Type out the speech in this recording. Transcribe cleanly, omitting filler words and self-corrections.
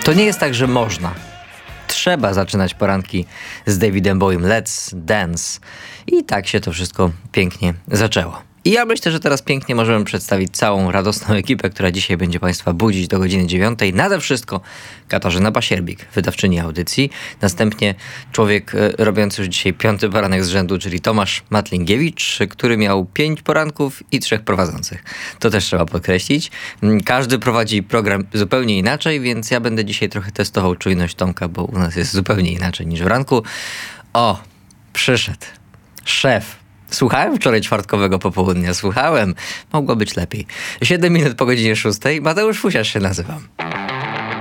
To nie jest tak, że można. Trzeba zaczynać poranki z Davidem Bowiem. Let's Dance. I tak się to wszystko pięknie zaczęło. I ja myślę, że teraz pięknie możemy przedstawić całą radosną ekipę, która dzisiaj będzie Państwa budzić do godziny 9. Nade wszystko Katarzyna Pasierbik, wydawczyni audycji. Następnie człowiek robiący już dzisiaj 5. poranek z rzędu, czyli Tomasz Matlingiewicz, który miał 5 poranków i 3 prowadzących. To też trzeba podkreślić. Każdy prowadzi program zupełnie inaczej, więc ja będę dzisiaj trochę testował czujność Tomka, bo u nas jest zupełnie inaczej niż w ranku. O, przyszedł szef. Słuchałem wczoraj czwartkowego popołudnia, słuchałem. Mogło być lepiej. 7 minut po godzinie 6. Mateusz Fusiarz się nazywam.